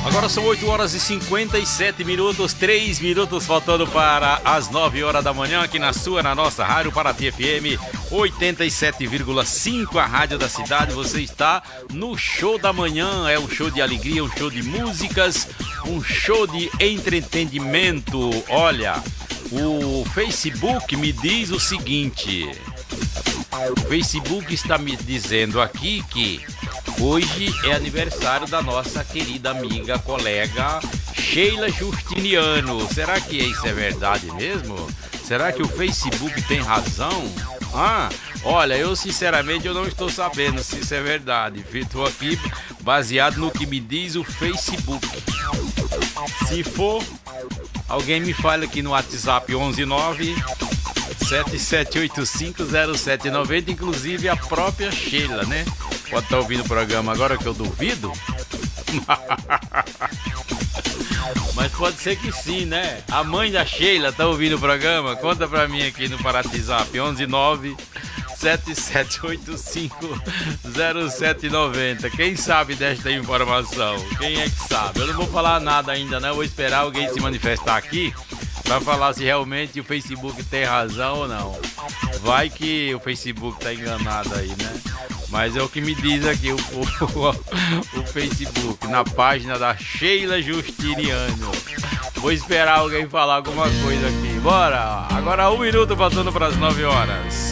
Agora são 8 horas e 57 minutos, 3 minutos faltando para as 9 horas da manhã aqui na nossa Rádio Paraty FM 87,5, a rádio da cidade. Você está no show da manhã, é um show de alegria, um show de músicas, um show de entretenimento. Olha, o Facebook me diz o seguinte, o Facebook está me dizendo aqui que hoje é aniversário da nossa querida amiga, colega Sheila Justiniano. Será que isso é verdade mesmo? Será que o Facebook tem razão? Olha, eu sinceramente eu não estou sabendo se isso é verdade. Estou aqui baseado no que me diz o Facebook. Se for, alguém me fala aqui no WhatsApp 119 77850790, inclusive a própria Sheila, né? Pode estar ouvindo o programa agora, que eu duvido. Mas pode ser que sim, né? A mãe da Sheila está ouvindo o programa? Conta pra mim aqui no WhatsApp 119 77850790. Quem sabe desta informação? Quem é que sabe? Eu não vou falar nada ainda, né? Eu vou esperar alguém se manifestar aqui para falar se realmente o Facebook tem razão ou não. Vai que o Facebook tá enganado aí, né? Mas é o que me diz aqui o Facebook, na página da Sheila Justiniano. Vou esperar alguém falar alguma coisa aqui. Bora! Agora 1 minuto passando para as 9 horas.